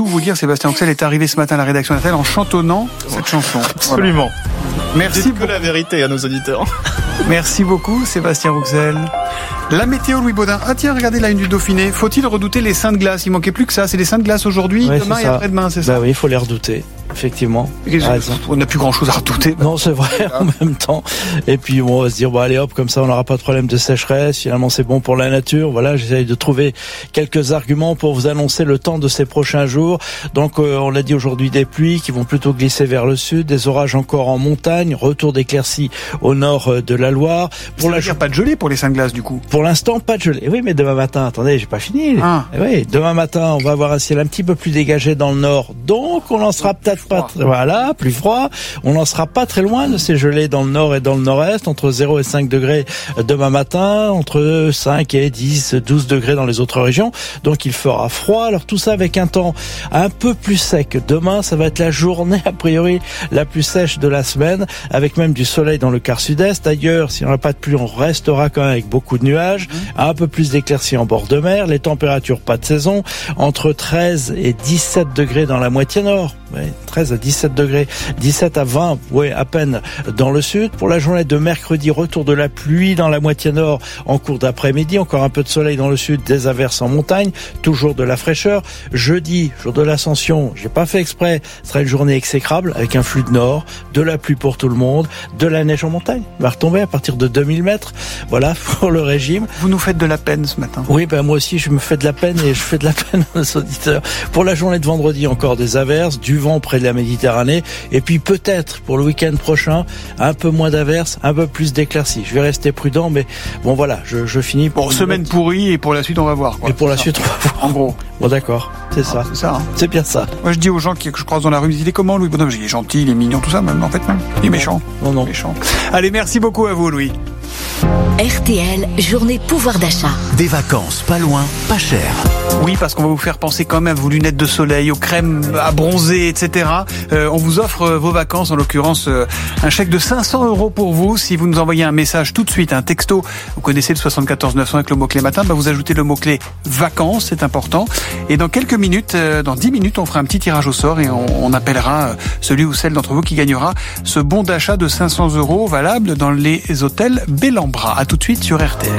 tout vous dire. Sébastien Rouxel est arrivé ce matin à la rédaction d'RTL en chantonnant cette chanson. Absolument. Voilà. Merci Dites beaucoup. que la vérité à nos auditeurs. Merci beaucoup, Sébastien Rouxel. La météo, Louis Baudin. Ah tiens, regardez la une du Dauphiné. Faut-il redouter les seins de glace? Il manquait plus que ça. C'est les seins de glace aujourd'hui, Ouais, demain c'est et ça. après-demain, c'est ça? Bah oui, il faut les redouter, effectivement. On n'a plus grand-chose à redouter. Non, c'est vrai, en même temps. Et puis, on va se dire, bon, allez hop, comme ça, on n'aura pas de problème de sécheresse. Finalement, c'est bon pour la nature. Voilà, j'essaye de trouver quelques arguments pour vous annoncer le temps de ces prochains jours. Donc, on l'a dit aujourd'hui, des pluies qui vont plutôt glisser vers le sud, des orages encore en montagne, retour d'éclaircies au nord de la Loire. Pour la pas de gelée pour les seins de glace, du coup. Pour l'instant, pas de gelée. Oui, mais demain matin, attendez, j'ai pas fini. Oui, demain matin, on va avoir un ciel un petit peu plus dégagé dans le nord. Donc, on en sera peut-être pas, voilà, plus froid. On n'en sera pas très loin de ces gelées dans le nord et dans le nord-est, entre 0 et 5 degrés demain matin, entre 5 et 10, 12 degrés dans les autres régions. Donc, il fera froid. Alors, tout ça avec un temps un peu plus sec. Demain, ça va être la journée, a priori, la plus sèche de la semaine, avec même du soleil dans le quart sud-est. Ailleurs, si on n'a pas de pluie, on restera quand même avec beaucoup de nuages, un peu plus d'éclaircies en bord de mer, les températures pas de saison, entre 13 et 17 degrés dans la moitié nord. Ouais, 13 à 17 degrés, 17 à 20, ouais, à peine dans le sud. Pour la journée de mercredi, retour de la pluie dans la moitié nord en cours d'après-midi, encore un peu de soleil dans le sud, des averses en montagne, toujours de la fraîcheur. Jeudi, jour de l'Ascension, j'ai pas fait exprès, ce sera une journée exécrable avec un flux de nord, de la pluie pour tout le monde, de la neige en montagne. Va retomber à partir de 2000 mètres. Voilà pour le régime. Vous nous faites de la peine ce matin. Oui, ben moi aussi je me fais de la peine et je fais de la peine à nos auditeurs. Pour la journée de vendredi, encore des averses, du vent près de la Méditerranée, et puis peut-être pour le week-end prochain, un peu moins d'averses, un peu plus d'éclaircies. Je vais rester prudent, mais bon voilà, je finis. Bon, semaine pourrie et pour la suite on va voir, quoi. Et pour la suite on va voir. En gros. Bon d'accord, c'est ça. C'est ça. Hein. C'est bien ça. Moi je dis aux gens que je croise dans la rue, il est comment Louis Baudin? Il est gentil, il est mignon, tout ça, même en fait non. Il est méchant. Non. Méchant. Allez, merci beaucoup à vous Louis. RTL, journée pouvoir d'achat. Des vacances pas loin, pas cher. Oui, parce qu'on va vous faire penser quand même à vos lunettes de soleil, aux crèmes à bronzer, etc. On vous offre vos vacances, en l'occurrence un chèque de 500 € pour vous. Si vous nous envoyez un message tout de suite, un texto, vous connaissez le 74 900 avec le mot-clé matin, vous ajoutez le mot-clé vacances, c'est important. Et dans quelques minutes, dans 10 minutes, on fera un petit tirage au sort et on appellera celui ou celle d'entre vous qui gagnera ce bon d'achat de 500 € valable dans les hôtels Bellambra. À tout de suite sur RTL.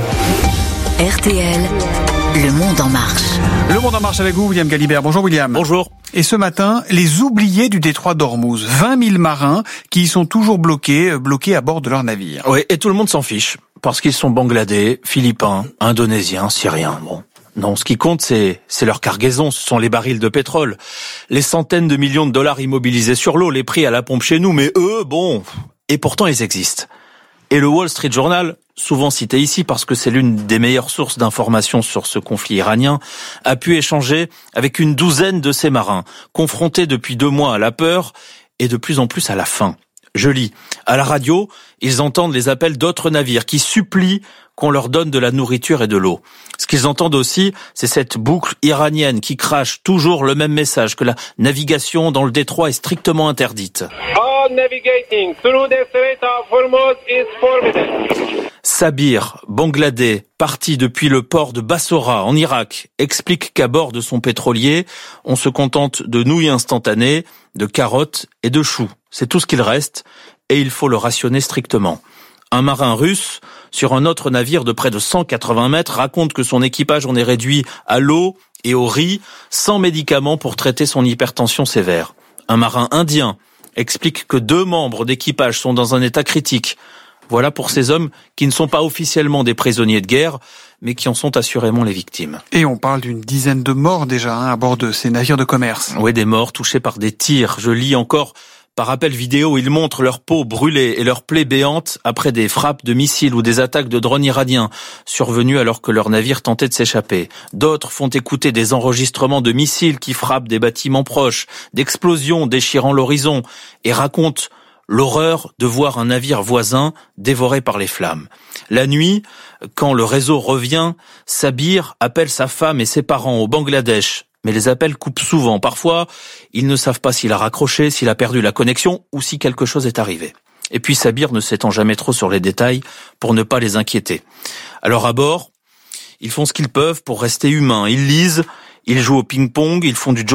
RTL, le monde en marche. Le monde en marche avec vous, William Galibert. Bonjour William. Bonjour. Et ce matin, les oubliés du détroit d'Ormuz. 20 000 marins qui y sont toujours bloqués à bord de leur navire. Oui, et tout le monde s'en fiche. Parce qu'ils sont bangladais, philippins, indonésiens, syriens. Bon. Non, ce qui compte, c'est leur cargaison, ce sont les barils de pétrole. Les centaines de millions de dollars immobilisés sur l'eau, les prix à la pompe chez nous, mais eux, bon. Et pourtant, ils existent. Et le Wall Street Journal, souvent cité ici parce que c'est l'une des meilleures sources d'informations sur ce conflit iranien, a pu échanger avec une douzaine de ces marins, confrontés depuis 2 mois à la peur et de plus en plus à la faim. Je lis, à la radio, ils entendent les appels d'autres navires qui supplient qu'on leur donne de la nourriture et de l'eau. Ce qu'ils entendent aussi, c'est cette boucle iranienne qui crache toujours le même message, que la navigation dans le détroit est strictement interdite. All navigating through the Strait of Hormuz is forbidden. Sabir, bangladais, parti depuis le port de Bassora en Irak, explique qu'à bord de son pétrolier, on se contente de nouilles instantanées, de carottes et de choux. C'est tout ce qu'il reste et il faut le rationner strictement. Un marin russe, sur un autre navire de près de 180 mètres, raconte que son équipage en est réduit à l'eau et au riz, sans médicaments pour traiter son hypertension sévère. Un marin indien explique que 2 membres d'équipage sont dans un état critique. Voilà pour ces hommes qui ne sont pas officiellement des prisonniers de guerre, mais qui en sont assurément les victimes. Et on parle d'une dizaine de morts déjà à bord de ces navires de commerce. Oui, des morts touchés par des tirs. Je lis encore par appel vidéo, ils montrent leur peau brûlée et leurs plaies béantes après des frappes de missiles ou des attaques de drones iraniens survenues alors que leur navire tentait de s'échapper. D'autres font écouter des enregistrements de missiles qui frappent des bâtiments proches, d'explosions déchirant l'horizon et racontent l'horreur de voir un navire voisin dévoré par les flammes. La nuit, quand le réseau revient, Sabir appelle sa femme et ses parents au Bangladesh. Mais les appels coupent souvent. Parfois, ils ne savent pas s'il a raccroché, s'il a perdu la connexion ou si quelque chose est arrivé. Et puis Sabir ne s'étend jamais trop sur les détails pour ne pas les inquiéter. Alors à bord, ils font ce qu'ils peuvent pour rester humains. Ils lisent, ils jouent au ping-pong, ils font du